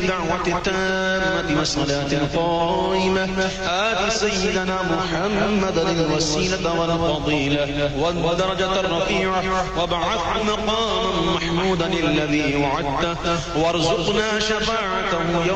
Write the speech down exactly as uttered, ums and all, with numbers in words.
الدعوة التامة والصلاة القائمة آت سيدنا محمدا الوسيلة والفضيلة والدرجة الرفيعة وابعثه مقاما محمودا الذي وعدته وارزقنا شفاعته يوم